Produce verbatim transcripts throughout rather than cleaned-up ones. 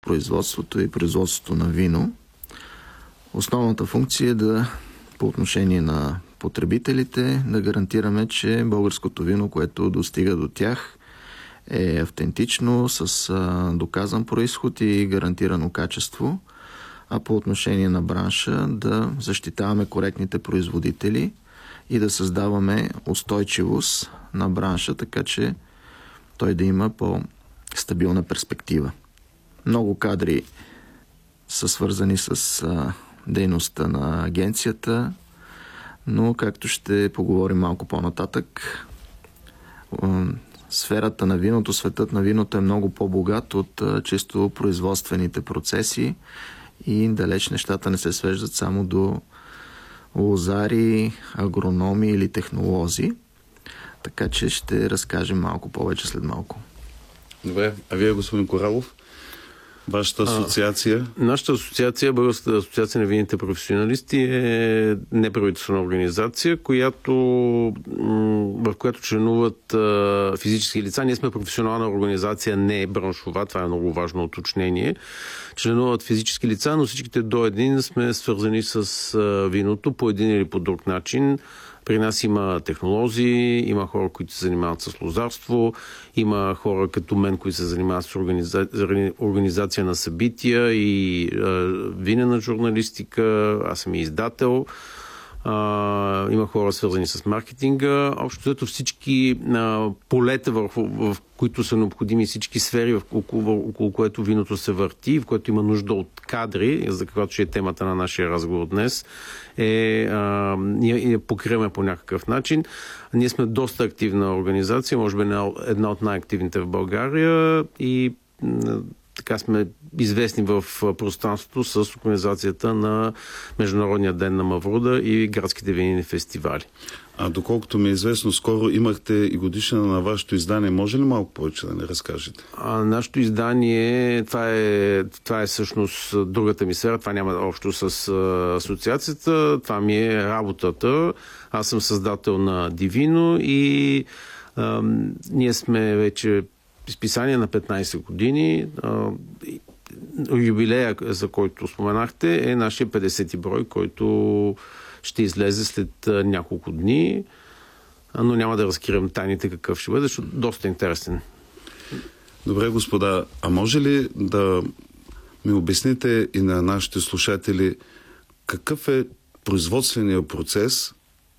винопроизводството и производството на вино. Основната функция е да, по отношение на потребителите, да гарантираме, че българското вино, което достига до тях, е автентично, с а, доказан произход и гарантирано качество, а по отношение на бранша да защитаваме коректните производители и да създаваме устойчивост на бранша, така че той да има по-стабилна перспектива. Много кадри са свързани с а, дейността на агенцията, но както ще поговорим малко по-нататък, сферата на виното, светът на виното е много по-богат от а, чисто производствените процеси и далеч нещата не се свеждат само до лозари, агрономи или технолози. Така че ще разкажем малко повече след малко. Добре, а вие, господин Коралов, вашата асоциация? А, нашата асоциация, Българската асоциация на винните професионалисти, е неправителствена организация, която, в която членуват а, физически лица. Ние сме професионална организация, не е браншова, това е много важно уточнение. Членуват физически лица, но всичките до един сме свързани с а, виното по един или по друг начин. При нас има технолози, има хора, които се занимават с лозарство, има хора като мен, които се занимават с организа... организация на събития и е, винена журналистика, аз съм и издател. А, има хора свързани с маркетинга. Общо взето всички а, полета, в, в, в които са необходими, всички сфери, в, около, около което виното се върти, в което има нужда от кадри, за каквато ще е темата на нашия разговор днес, е, а, ние покриваме по някакъв начин. Ние сме доста активна организация, може би една от най-активните в България и така сме известни в пространството с организацията на Международния ден на Мавруда и градските винени фестивали. А доколкото ми е известно, скоро имахте и годишна на вашето издание. Може ли малко повече да не разкажете? А, нашето издание, това е, това е всъщност другата ми сфера, това няма общо с а, асоциацията, това ми е работата. Аз съм създател на Дивино и а, ние сме вече изписание на петнайсет години. Юбилея, за който споменахте, е нашия петдесети брой, който ще излезе след няколко дни, но няма да разкривам тайните какъв ще бъде, защото е доста интересен. Добре, господа, а може ли да ми обясните и на нашите слушатели какъв е производственият процес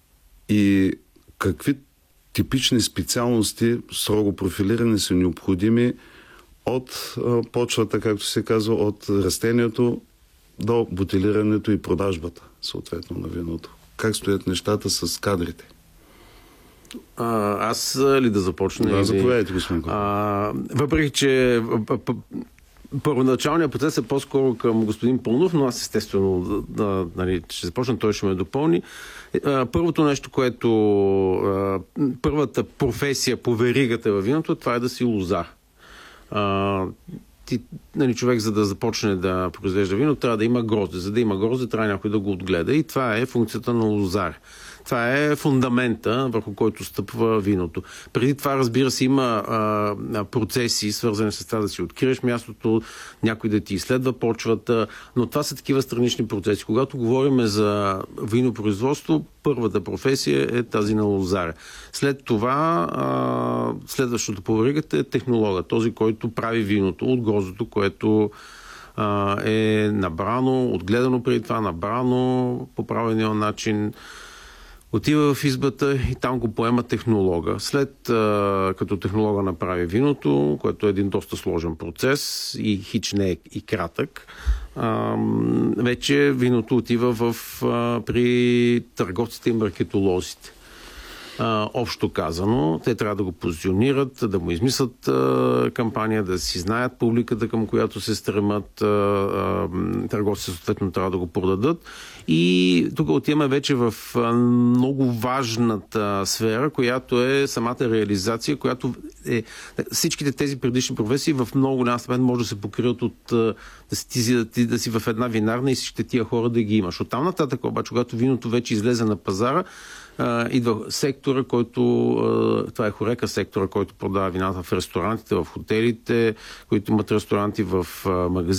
и какви типични специалности, строго профилирани, са необходими от а, почвата, както се казва, от растението до бутилирането и продажбата, съответно, на виното. Как стоят нещата с кадрите? А, аз ли да започна? Да, заповядайте, господин Коралов. А, въпреки, че първоначалният процес е по-скоро към господин Пълнов, но аз естествено да, да, нали, ще започна, той ще ме допълни. Първото нещо, което първата професия по веригата във виното, това е да си лозар. Ти, нали, човек, за да започне да произвежда вино, трябва да има грозде. За да има грозде, трябва някой да го отгледа. И това е функцията на лозар. Това е фундамента, върху който стъпва виното. Преди това, разбира се, има а, процеси, свързани с това да си откриеш мястото, някой да ти изследва почвата, но това са такива странични процеси. Когато говорим за винопроизводство, първата професия е тази на лозаря. След това, а, следващото по веригата е технолога, този, който прави виното от гроздото, което а, е набрано, отгледано преди това, набрано по правилния начин, отива в избата и там го поема технолога. След а, като технолога направи виното, което е един доста сложен процес и хич не е и кратък, а, вече виното отива в, а, при търговците и маркетолозите. А, общо казано, те трябва да го позиционират, да му измислят а, кампания, да си знаят публиката, към която се стремат, а, а, търговците съответно трябва да го продадат. И тук отиваме вече в а, много важната сфера, която е самата реализация, която е... Всичките тези предишни професии в много голяма степен може да се покрият от а, да си, да, да си в една винарна и всичките тия хора да ги имаш. Оттам нататък обаче, когато виното вече излезе на пазара, Uh, идва сектора, който, uh, това е хорека сектора, който продава вината в ресторантите, в хотелите, които имат ресторанти, в uh, магазини.